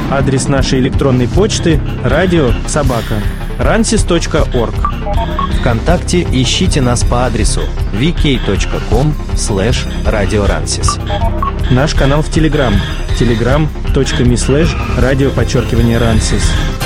Адрес нашей электронной почты radio@ransis.org. ВКонтакте ищите нас по адресу vk.com/radioransis. Наш канал в Телеграм. telegram.me/radio_ransis.